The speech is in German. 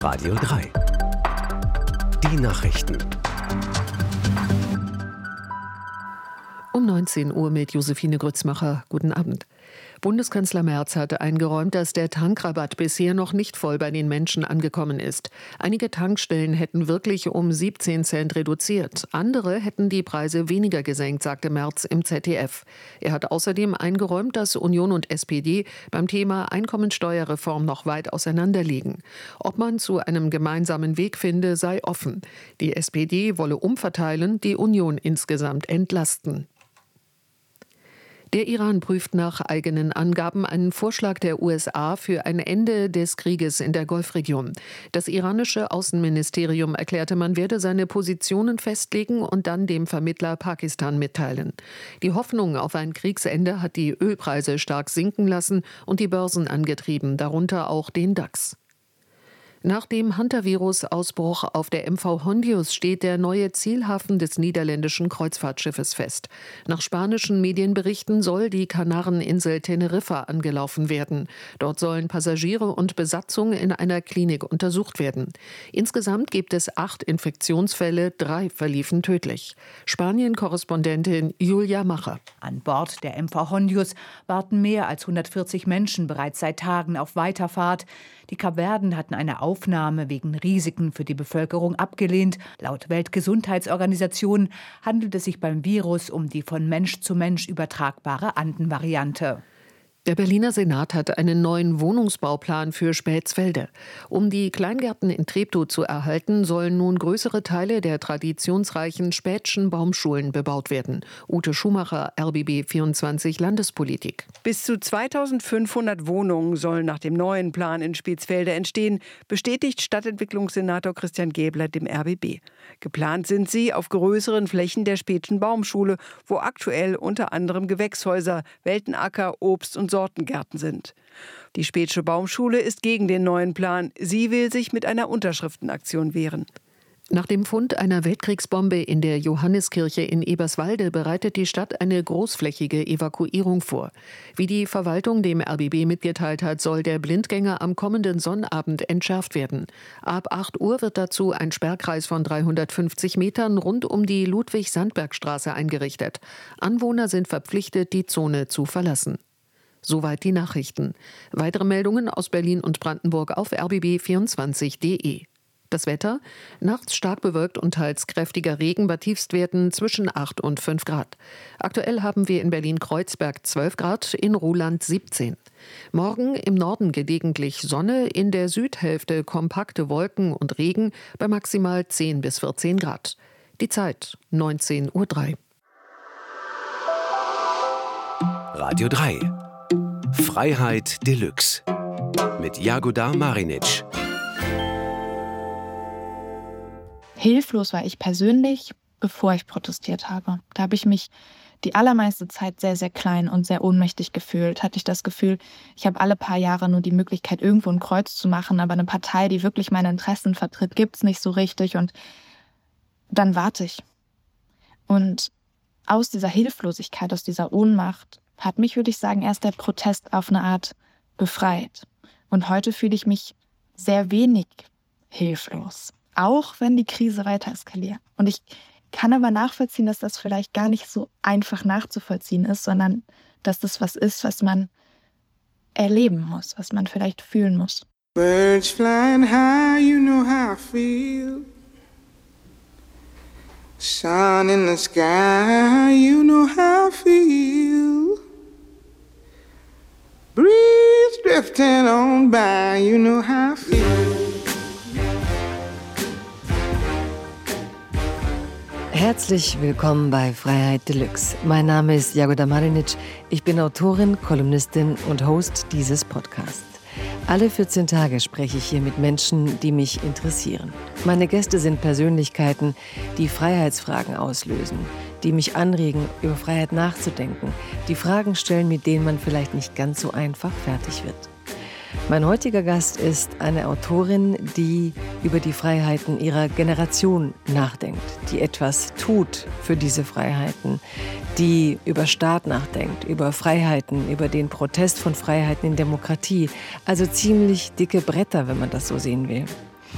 Radio 3. Die Nachrichten. Um 19 Uhr mit Josephine Grützmacher. Guten Abend. Bundeskanzler Merz hatte eingeräumt, dass der Tankrabatt bisher noch nicht voll bei den Menschen angekommen ist. Einige Tankstellen hätten wirklich um 17 Cent reduziert. Andere hätten die Preise weniger gesenkt, sagte Merz im ZDF. Er hat außerdem eingeräumt, dass Union und SPD beim Thema Einkommensteuerreform noch weit auseinanderliegen. Ob man zu einem gemeinsamen Weg finde, sei offen. Die SPD wolle umverteilen, die Union insgesamt entlasten. Der Iran prüft nach eigenen Angaben einen Vorschlag der USA für ein Ende des Krieges in der Golfregion. Das iranische Außenministerium erklärte, man werde seine Positionen festlegen und dann dem Vermittler Pakistan mitteilen. Die Hoffnung auf ein Kriegsende hat die Ölpreise stark sinken lassen und die Börsen angetrieben, darunter auch den DAX. Nach dem Hantavirus-Ausbruch auf der MV Hondius steht der neue Zielhafen des niederländischen Kreuzfahrtschiffes fest. Nach spanischen Medienberichten soll die Kanareninsel Teneriffa angelaufen werden. Dort sollen Passagiere und Besatzung in einer Klinik untersucht werden. Insgesamt gibt es 8 Infektionsfälle, 3 verliefen tödlich. Spanien-Korrespondentin Julia Macher. An Bord der MV Hondius warten mehr als 140 Menschen bereits seit Tagen auf Weiterfahrt. Die Kapverden hatten eine Aufnahme wegen Risiken für die Bevölkerung abgelehnt. Laut Weltgesundheitsorganisation handelt es sich beim Virus um die von Mensch zu Mensch übertragbare Andenvariante. Der Berliner Senat hat einen neuen Wohnungsbauplan für Spätsfelde. Um die Kleingärten in Treptow zu erhalten, sollen nun größere Teile der traditionsreichen Späthschen Baumschulen bebaut werden. Ute Schumacher, RBB 24 Landespolitik. Bis zu 2500 Wohnungen sollen nach dem neuen Plan in Spätsfelde entstehen, bestätigt Stadtentwicklungssenator Christian Gäbler dem RBB. Geplant sind sie auf größeren Flächen der Späthschen Baumschule, wo aktuell unter anderem Gewächshäuser, Weltenacker, Obst- und Sortengärten sind. Die Späthsche Baumschule ist gegen den neuen Plan. Sie will sich mit einer Unterschriftenaktion wehren. Nach dem Fund einer Weltkriegsbombe in der Johanniskirche in Eberswalde bereitet die Stadt eine großflächige Evakuierung vor. Wie die Verwaltung dem RBB mitgeteilt hat, soll der Blindgänger am kommenden Sonnabend entschärft werden. Ab 8 Uhr wird dazu ein Sperrkreis von 350 Metern rund um die Ludwig-Sandberg-Straße eingerichtet. Anwohner sind verpflichtet, die Zone zu verlassen. Soweit die Nachrichten. Weitere Meldungen aus Berlin und Brandenburg auf rbb24.de. Das Wetter: nachts stark bewölkt und teils kräftiger Regen bei Tiefstwerten zwischen 8 und 5 Grad. Aktuell haben wir in Berlin-Kreuzberg 12 Grad, in Ruhland 17. Morgen im Norden gelegentlich Sonne, in der Südhälfte kompakte Wolken und Regen bei maximal 10 bis 14 Grad. Die Zeit 19:03 Uhr. Radio 3. Freiheit Deluxe. Mit Jagoda Marinic. Hilflos war ich persönlich, bevor ich protestiert habe. Da habe ich mich die allermeiste Zeit sehr, sehr klein und sehr ohnmächtig gefühlt. Hatte ich das Gefühl, ich habe alle paar Jahre nur die Möglichkeit, irgendwo ein Kreuz zu machen, aber eine Partei, die wirklich meine Interessen vertritt, gibt es nicht so richtig. Und dann warte ich. Und aus dieser Hilflosigkeit, aus dieser Ohnmacht hat mich, würde ich sagen, erst der Protest auf eine Art befreit. Und heute fühle ich mich sehr wenig hilflos. Auch wenn die Krise weiter eskaliert. Und ich kann aber nachvollziehen, dass das vielleicht gar nicht so einfach nachzuvollziehen ist, sondern dass das was ist, was man erleben muss, was man vielleicht fühlen muss. Birds flying high, you know how I feel. Sun in the sky, you know how I feel. Breeze drifting on by, you know how I feel. Herzlich willkommen bei Freiheit Deluxe. Mein Name ist Jagoda Marinic. Ich bin Autorin, Kolumnistin und Host dieses Podcasts. Alle 14 Tage spreche ich hier mit Menschen, die mich interessieren. Meine Gäste sind Persönlichkeiten, die Freiheitsfragen auslösen, die mich anregen, über Freiheit nachzudenken, die Fragen stellen, mit denen man vielleicht nicht ganz so einfach fertig wird. Mein heutiger Gast ist eine Autorin, die über die Freiheiten ihrer Generation nachdenkt, die etwas tut für diese Freiheiten, die über Staat nachdenkt, über Freiheiten, über den Protest von Freiheiten in Demokratie. Also ziemlich dicke Bretter, wenn man das so sehen will.